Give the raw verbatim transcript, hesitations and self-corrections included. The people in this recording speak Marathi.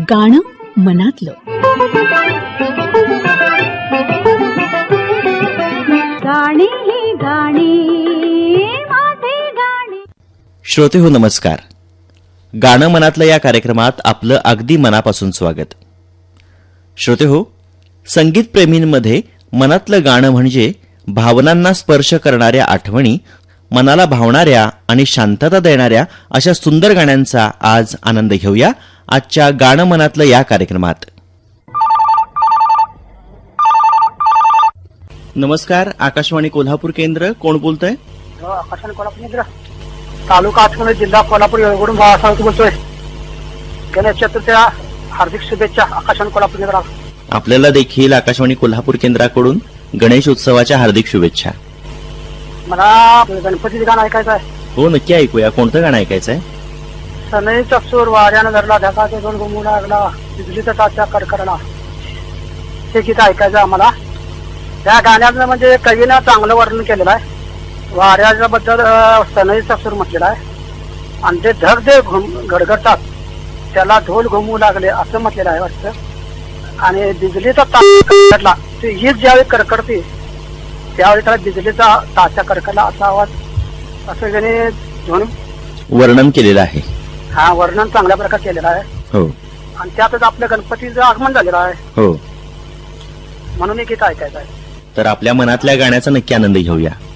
गाणं मनातलं. गाणी ही गाणी माझे गाणी. श्रोते हो नमस्कार. गाणं मनातलं या कार्यक्रमात आपलं अगदी मनापासून स्वागत. श्रोते हो, संगीतप्रेमींमध्ये मनातलं गाणं म्हणजे भावनांना स्पर्श करणाऱ्या आठवणी, मनाला भावणाऱ्या आणि शांतता देणाऱ्या अशा सुंदर गाण्यांचा आज आनंद घेऊया आजच्या गाणं मनातलं या कार्यक्रमात. नमस्कार, आकाशवाणी कोल्हापूर केंद्र. कोण बोलतंय? आकाशवाणी कोल्हापूर केंद्र, तालुका आचमोली, जिल्हा कोल्हापूर येळवडून बाळासाहेब बोलतोय. गणेश चतुर्थीच्या हार्दिक शुभेच्छा आकाशवाणी कोल्हापूर केंद्राला. आपल्याला देखील आकाशवाणी कोल्हापूर केंद्राकडून गणेश उत्सवाच्या हार्दिक शुभेच्छा. मला गणपतीचं गाणं ऐकायचं आहे. हो, नक्की ऐकूया. कोणतं गाणं ऐकायचं आहे? सनई चक्षूर वाऱ्यानं धरला, ढगाचे दोन घुमू लागला, बिजलीचा टाचा कडकडला, हे गीत ऐकायचं आम्हाला. त्या गाण्याचं म्हणजे कवीनं चांगलं वर्णन केलेलं आहे. वाऱ्याच्या बद्दल सनई चक्षूर म्हटलेलं आहे आणि ते ढग जे गडगडतात त्याला ढोल घुमू लागले असं म्हटलेलं आहे वाटतं. आणि बिजलीचा टाचा कडकडला, ती हीच ज्यावेळी कडकडते त्यावेळी त्याला बिजलीचा टाचा कडकडला असा आवाज, असं त्याने ध्वनी वर्णन केलेलं आहे. हा, वर्णन चांगल्या प्रकारे केलेलं आहे. हो, आणि त्यातच आपल्या गणपतीचं आगमन झालेलं आहे. हो, म्हणून हे गीत ऐकायचं आहे. तर आपल्या मनातल्या गाण्याचा नक्की आनंद घेऊया.